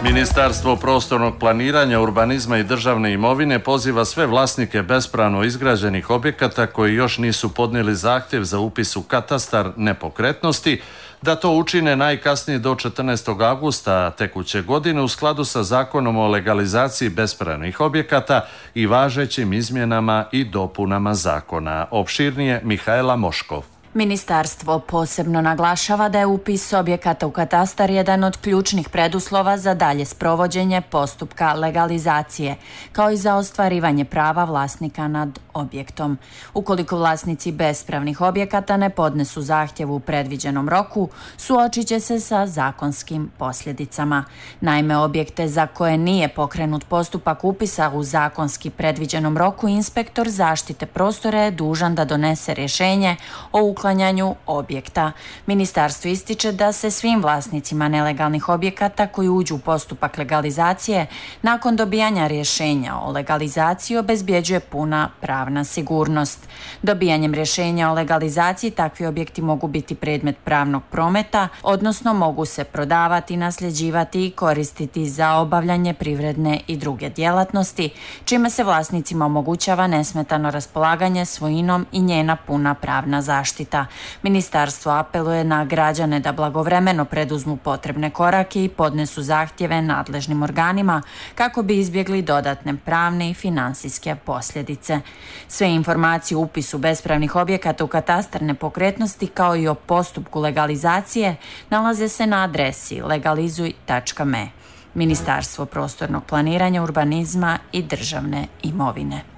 Ministarstvo prostornog planiranja, urbanizma i državne imovine poziva sve vlasnike bespravno izgrađenih objekata koji još nisu podnijeli zahtjev za upis u katastar nepokretnosti da to učine najkasnije do 14. augusta tekuće godine u skladu sa Zakonom o legalizaciji bespravnih objekata i važećim izmjenama i dopunama zakona. Opširnije Mihajla Moškov. Ministarstvo posebno naglašava da je upis objekata u katastar jedan od ključnih preduslova za dalje sprovođenje postupka legalizacije, kao i za ostvarivanje prava vlasnika nad objektom. Ukoliko vlasnici bespravnih objekata ne podnesu zahtjev u predviđenom roku, suočit će se sa zakonskim posljedicama. Naime, objekte za koje nije pokrenut postupak upisa u zakonski predviđenom roku, inspektor zaštite prostora je dužan da donese rješenje o uklanjanju objekta. Ministarstvo ističe da se svim vlasnicima nelegalnih objekata koji uđu u postupak legalizacije nakon dobijanja rješenja o legalizaciji obezbjeđuje puna pravna sigurnost. Dobijanjem rješenja o legalizaciji takvi objekti mogu biti predmet pravnog prometa, odnosno mogu se prodavati, nasljeđivati i koristiti za obavljanje privredne i druge djelatnosti, čime se vlasnicima omogućava nesmetano raspolaganje svojinom i njena puna pravna zaštita. Ministarstvo apeluje na građane da blagovremeno preduzmu potrebne korake i podnesu zahtjeve nadležnim organima kako bi izbjegli dodatne pravne i financijske posljedice. Sve informacije o upisu bespravnih objekata u katastar nepokretnosti kao i o postupku legalizacije nalaze se na adresi legalizuj.me. Ministarstvo prostornog planiranja, urbanizma i državne imovine.